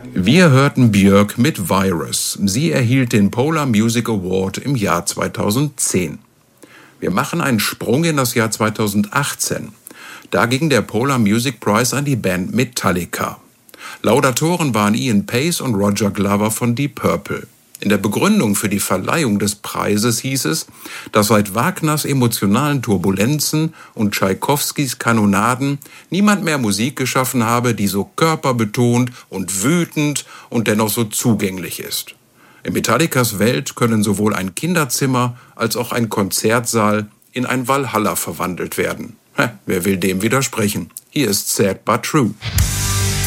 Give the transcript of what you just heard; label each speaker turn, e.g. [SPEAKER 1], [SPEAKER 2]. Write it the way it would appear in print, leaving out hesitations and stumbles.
[SPEAKER 1] Wir hörten Björk mit Virus. Sie erhielt den Polar Music Award im Jahr 2010. Wir machen einen Sprung in das Jahr 2018. Da ging der Polar Music Prize an die Band Metallica. Laudatoren waren Ian Paice und Roger Glover von Deep Purple. In der Begründung für die Verleihung des Preises hieß es, dass seit Wagners emotionalen Turbulenzen und Tschaikowskis Kanonaden niemand mehr Musik geschaffen habe, die so körperbetont und wütend und dennoch so zugänglich ist. In Metallicas Welt können sowohl ein Kinderzimmer als auch ein Konzertsaal in ein Valhalla verwandelt werden. Wer will dem widersprechen? Hier ist Sad But True.